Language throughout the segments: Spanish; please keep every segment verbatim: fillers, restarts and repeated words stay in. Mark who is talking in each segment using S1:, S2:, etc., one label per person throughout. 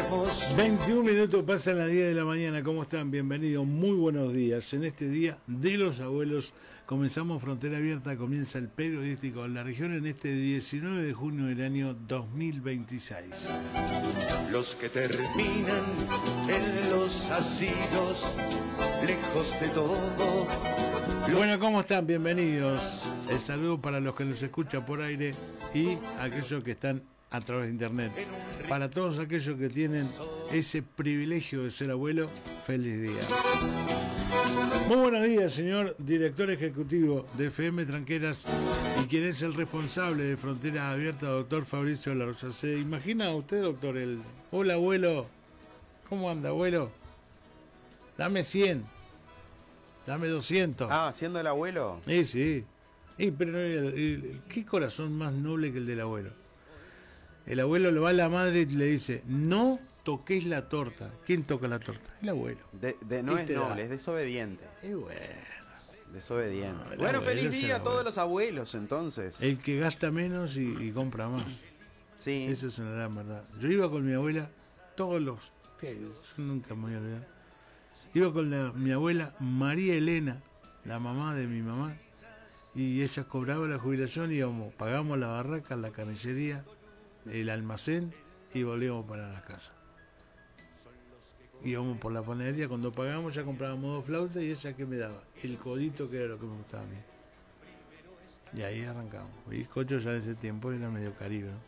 S1: hermoso.
S2: veintiún minutos pasan las diez de la mañana. ¿Cómo están? Bienvenidos, muy buenos días. En este día de los abuelos comenzamos Frontera Abierta, comienza el periodístico de la región en este diecinueve de junio del año dos mil veintiséis.
S1: Los que terminan en los asilos, lejos de todo.
S2: Bueno, ¿cómo están? Bienvenidos. El saludo para los que nos escuchan por aire y aquellos que están a través de internet. Para todos aquellos que tienen ese privilegio de ser abuelo, feliz día. Muy buenos días, señor director ejecutivo de F M Tranqueras y quien es el responsable de Frontera Abierta, doctor Fabricio La Rosa. ¿Se imagina usted, doctor, el... Hola, abuelo. ¿Cómo anda, abuelo? Dame cien. Dame doscientos.
S3: Ah, siendo el abuelo.
S2: Sí, sí. Y, pero el, el, ¿qué corazón más noble que el del abuelo? El abuelo le va a la madre y le dice, no toques la torta. ¿Quién toca la torta? El abuelo.
S3: De, de, no es noble, da? Es desobediente.
S2: Y bueno.
S3: Desobediente.
S2: No,
S3: bueno, feliz día a
S2: abuelo.
S3: Todos los abuelos, entonces.
S2: El que gasta menos y, y compra más.
S3: Sí.
S2: Eso es una gran verdad. Yo iba con mi abuela todos los... Yo nunca me voy a olvidar. Iba con la, mi abuela María Elena, la mamá de mi mamá, y ella cobraba la jubilación y íbamos, pagamos la barraca, la carnicería, el almacén y volvíamos para la casa. Íbamos por la panadería, cuando pagábamos ya comprábamos dos flautas y ella que me daba el codito, que era lo que me gustaba a mí. Y ahí arrancamos. Y Cocho ya de ese tiempo era medio caribe, ¿no?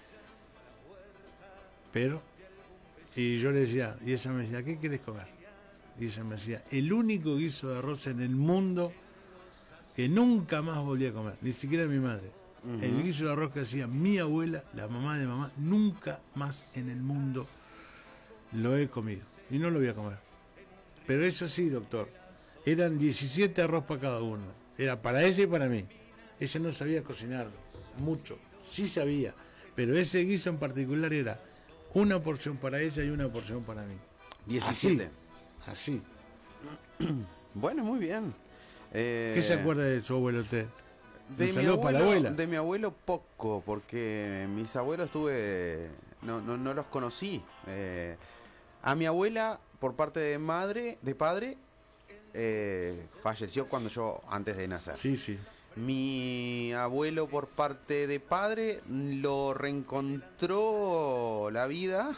S2: Pero, y yo le decía, y ella me decía, ¿qué querés comer? Y ella me decía, el único guiso de arroz en el mundo que nunca más volví a comer, ni siquiera mi madre. Uh-huh. El guiso de arroz que hacía mi abuela, la mamá de mamá, nunca más en el mundo lo he comido. Y no lo voy a comer. Pero eso sí, doctor, eran diecisiete arroz para cada uno. Era para ella y para mí. Ella no sabía cocinarlo, mucho. Sí sabía, pero ese guiso en particular era una porción para ella y una porción para mí.
S3: diecisiete.
S2: Así. Así.
S3: Bueno, muy bien. Eh...
S2: ¿Qué se acuerda de su abuelo usted?
S3: De mi abuelo, para la abuela. De mi abuelo poco, porque mis abuelos tuve, no, no, no los conocí. Eh, a mi abuela, por parte de madre, de padre, eh, falleció cuando yo, antes de nacer.
S2: Sí, sí.
S3: Mi abuelo, por parte de padre, lo reencontró la vida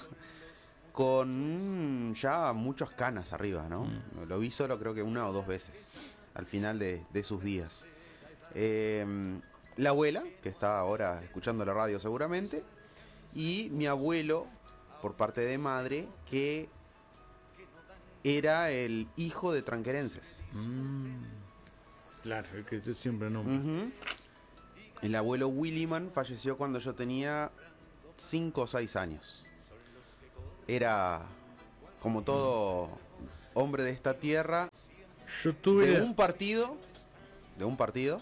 S3: con ya muchas canas arriba, ¿no? Mm. Lo vi solo creo que una o dos veces al final de, de sus días. Eh, la abuela, que está ahora escuchando la radio seguramente, y mi abuelo, por parte de madre, que era el hijo de tranquerenses.
S2: Mm, claro, el que usted siempre nombra.
S3: Uh-huh. El abuelo Williman falleció cuando yo tenía cinco o seis años. Era, como todo hombre de esta tierra,
S2: yo tuve
S3: de
S2: la...
S3: un partido, de un partido,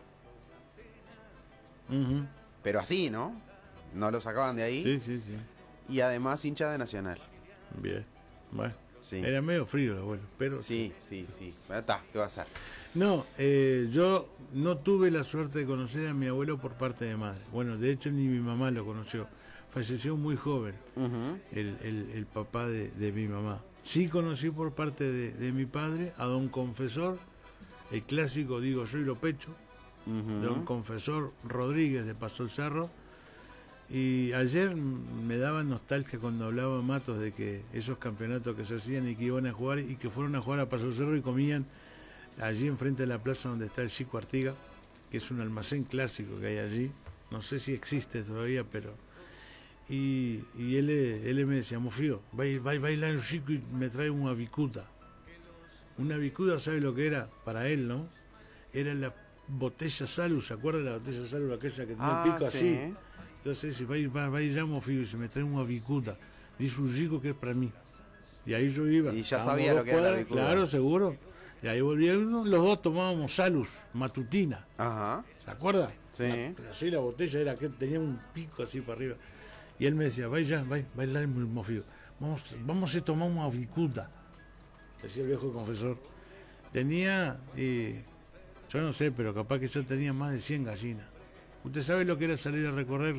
S2: uh-huh.
S3: pero así, ¿no? No lo sacaban de ahí.
S2: Sí, sí, sí.
S3: Y además hincha de Nacional.
S2: Bien, bueno.
S3: Sí.
S2: Era medio frío el abuelo, pero...
S3: Sí, sí, sí. Está, ¿qué va a hacer?
S2: No, eh, yo no tuve la suerte de conocer a mi abuelo por parte de madre. Bueno, de hecho ni mi mamá lo conoció. Falleció muy joven, uh-huh. el, el, el papá de, de mi mamá. Sí conocí por parte de, de mi padre a don Confesor, el clásico Digo yo y lo pecho, uh-huh. don Confesor Rodríguez de Paso el Cerro. Y ayer me daba nostalgia cuando hablaba Matos de que esos campeonatos que se hacían y que iban a jugar y que fueron a jugar a Paso el Cerro y comían allí enfrente de la plaza donde está el Chico Artiga, que es un almacén clásico que hay allí. No sé si existe todavía, pero... Y, y él, él me decía, Mofío, va a bailar un chico y me trae una bicuda. Una bicuda, ¿sabe lo que era? Para él, ¿no? Era la botella Salus, ¿se acuerda de la botella Salus, aquella que tenía
S3: ah,
S2: el pico
S3: sí.
S2: así? Entonces dice, va, va, va a ir ya Mofío y se me trae una bicuda. Dice un chico que es para mí. Y ahí yo iba.
S3: Y ya sabía lo que
S2: cuadras,
S3: era la bicuda.
S2: Claro, seguro. Y ahí volvíamos, los dos tomábamos Salus, matutina.
S3: Ajá.
S2: ¿Se acuerda?
S3: Sí.
S2: La, pero así la botella era que tenía un pico así para arriba. Y él me decía, vaya, vaya, bailar muy Mofío. Vamos, vamos a tomar una bicuda. Decía el viejo confesor. Tenía, eh, yo no sé, pero capaz que yo tenía más de cien gallinas. ¿Usted sabe lo que era salir a recorrer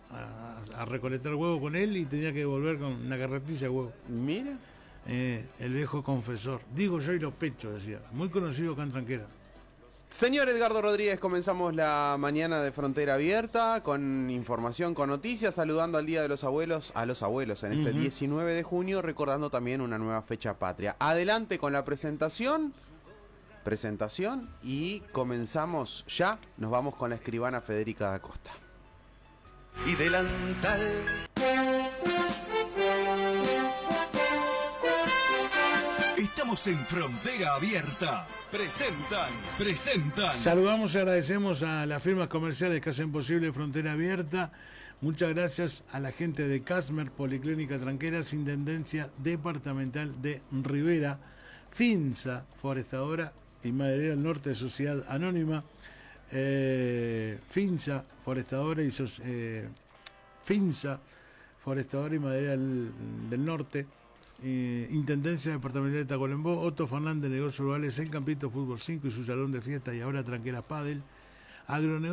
S2: a, a recolectar huevo con él y tenía que volver con una carretilla de huevo.
S3: Mira.
S2: Eh, el viejo confesor. Digo yo y lo pecho, decía. Muy conocido acá en Tranquera.
S3: Señor Edgardo Rodríguez, comenzamos la mañana de Frontera Abierta con información, con noticias, saludando al Día de los Abuelos, a los abuelos en este uh-huh. diecinueve de junio, recordando también una nueva fecha patria. Adelante con la presentación, presentación y comenzamos ya, nos vamos con la escribana Federica da Costa.
S1: Y delantal.
S4: Estamos en Frontera Abierta. Presentan, presentan.
S2: Saludamos y agradecemos a las firmas comerciales que hacen posible Frontera Abierta. Muchas gracias a la gente de Casmer, Policlínica Tranqueras, Intendencia Departamental de Rivera, Finsa, Forestadora y Maderera del Norte, Sociedad Anónima, eh, Finsa, Forestadora y so- eh, Finsa, Forestadora y Maderera del, del Norte, Eh, Intendencia Departamental de Tacuarembó, Otto Fernández, Negocios Rurales, El Campito Fútbol cinco y su salón de fiesta y ahora Tranquera Padel, Agronegocio